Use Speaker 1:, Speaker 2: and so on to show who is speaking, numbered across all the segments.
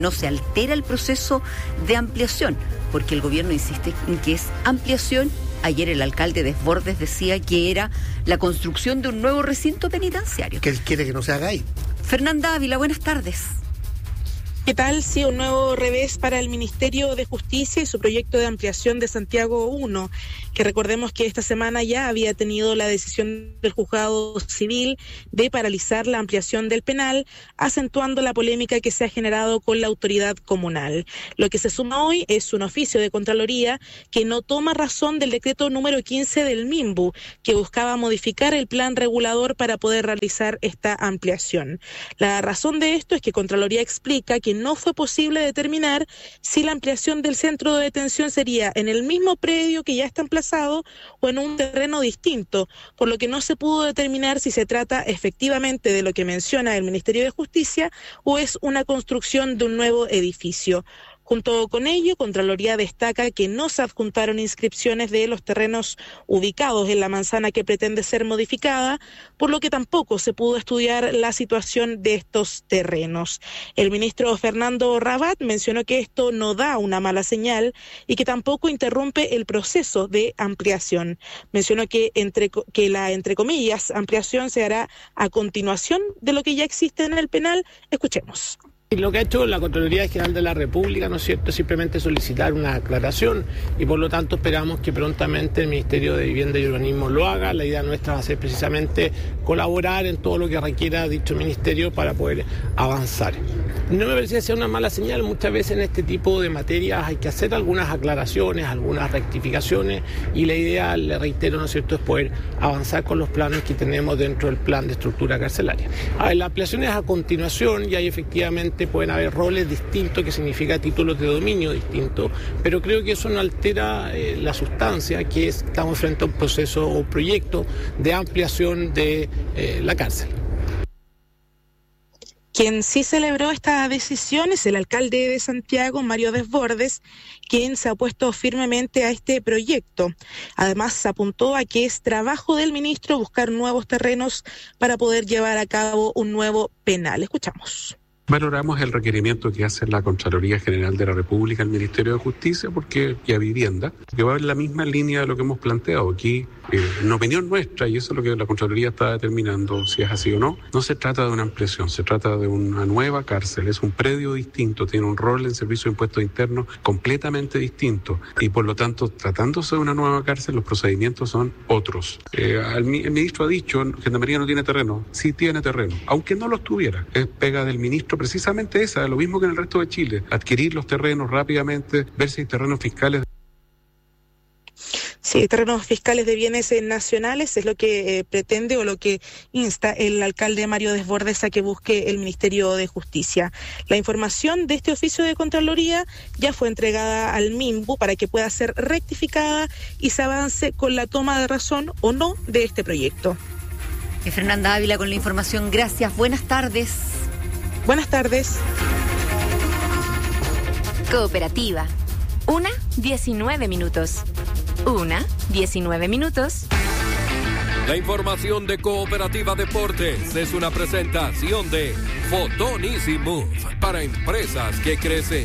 Speaker 1: no se altera el proceso de ampliación, porque el gobierno insiste en que es ampliación. Ayer el alcalde Desbordes decía que era la construcción de un nuevo recinto penitenciario.
Speaker 2: Que él quiere que no se haga ahí.
Speaker 1: Fernanda Ávila, buenas tardes.
Speaker 3: ¿Qué tal? Sí, un nuevo revés para el Ministerio de Justicia y su proyecto de ampliación de Santiago 1, que recordemos que esta semana ya había tenido la decisión del juzgado civil de paralizar la ampliación del penal, acentuando la polémica que se ha generado con la autoridad comunal. Lo que se suma hoy es un oficio de Contraloría que no toma razón del decreto número 15 del MIMBU, que buscaba modificar el plan regulador para poder realizar esta ampliación. La razón de esto es que Contraloría explica que no fue posible determinar si la ampliación del centro de detención sería en el mismo predio que ya está emplazado o en un terreno distinto, por lo que no se pudo determinar si se trata efectivamente de lo que menciona el Ministerio de Justicia o es una construcción de un nuevo edificio. Junto con ello, Contraloría destaca que no se adjuntaron inscripciones de los terrenos ubicados en la manzana que pretende ser modificada, por lo que tampoco se pudo estudiar la situación de estos terrenos. El ministro Fernando Rabat mencionó que esto no da una mala señal y que tampoco interrumpe el proceso de ampliación. Mencionó que la, entre comillas, ampliación se hará a continuación de lo que ya existe en el penal. Escuchemos.
Speaker 4: Lo que ha hecho la Contraloría General de la República, ¿no es cierto?, es simplemente solicitar una aclaración y por lo tanto esperamos que prontamente el Ministerio de Vivienda y Urbanismo lo haga. La idea nuestra va a ser precisamente colaborar en todo lo que requiera dicho ministerio para poder avanzar. No me parece que sea una mala señal, muchas veces en este tipo de materias hay que hacer algunas aclaraciones, algunas rectificaciones y la idea, le reitero, ¿no es cierto?, es poder avanzar con los planes que tenemos dentro del plan de estructura carcelaria. La ampliación es a continuación y hay efectivamente pueden haber roles distintos, que significa títulos de dominio distintos, pero creo que eso no altera la sustancia, que es, estamos frente a un proceso o proyecto de ampliación de la cárcel.
Speaker 3: Quien sí celebró esta decisión es el alcalde de Santiago, Mario Desbordes, quien se ha opuesto firmemente a este proyecto. Además, apuntó a que es trabajo del ministro buscar nuevos terrenos para poder llevar a cabo un nuevo penal. Escuchamos.
Speaker 5: Valoramos el requerimiento que hace la Contraloría General de la República al Ministerio de Justicia y a Vivienda, que va en la misma línea de lo que hemos planteado aquí. En opinión nuestra, y eso es lo que la Contraloría está determinando, si es así o no, no se trata de una ampliación, se trata de una nueva cárcel, es un predio distinto, tiene un rol en servicio de impuestos internos completamente distinto y por lo tanto, tratándose de una nueva cárcel, los procedimientos son otros. El ministro ha dicho, Gendarmería no tiene terreno, sí tiene terreno, aunque no los tuviera, es pega del ministro precisamente esa, lo mismo que en el resto de Chile, adquirir los terrenos rápidamente, ver si hay terrenos fiscales.
Speaker 3: Sí, terrenos fiscales de bienes nacionales es lo que pretende o lo que insta el alcalde Mario Desbordes a que busque el Ministerio de Justicia. La información de este oficio de Contraloría ya fue entregada al MIMBU para que pueda ser rectificada y se avance con la toma de razón o no de este proyecto.
Speaker 1: Fernanda Ávila con la información. Gracias. Buenas tardes.
Speaker 3: Buenas tardes.
Speaker 6: Cooperativa. 1:19 minutos. 1:19 minutos.
Speaker 7: La información de Cooperativa Deportes es una presentación de Fotón Easy Move para empresas que crecen.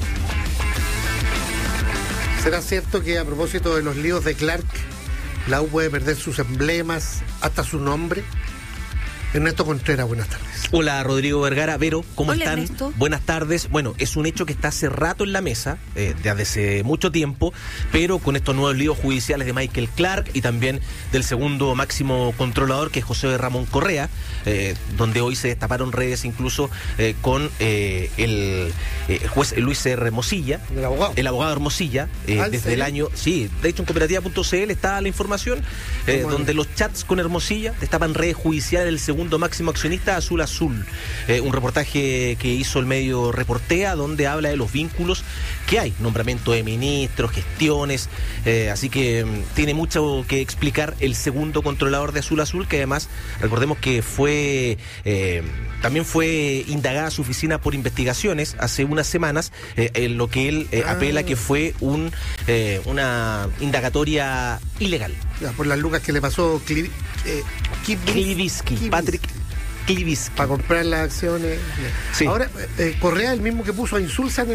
Speaker 2: ¿Será cierto que a propósito de los líos de Clark, la U puede perder sus emblemas, hasta su nombre? Ernesto Contreras, buenas tardes.
Speaker 8: Hola, Rodrigo Vergara. Vero, ¿cómo
Speaker 1: Hola,
Speaker 8: están?
Speaker 1: Ernesto.
Speaker 8: Buenas tardes. Bueno, es un hecho que está hace rato en la mesa, desde hace mucho tiempo, pero con estos nuevos líos judiciales de Michael Clark y también del segundo máximo controlador, que es José Ramón Correa, donde hoy se destaparon redes incluso con el juez Luis R. Hermosilla, el abogado Hermosilla, desde el año... Sí, de hecho en cooperativa.cl está la información, donde los chats con Hermosilla destapan redes judiciales del segundo máximo accionista Azul Azul. Un reportaje que hizo el medio Reportea, donde habla de los vínculos que hay, nombramiento de ministros, gestiones, así que tiene mucho que explicar el segundo controlador de Azul Azul, que además, recordemos que también fue indagada su oficina por investigaciones hace unas semanas, en lo que él apela que fue una indagatoria ilegal.
Speaker 2: Ya, por las lucas que le pasó
Speaker 8: Kliviski, Patrick Kliviski.
Speaker 2: Para comprar las acciones.
Speaker 8: Sí.
Speaker 2: Ahora, Correa, el mismo que puso a Insulza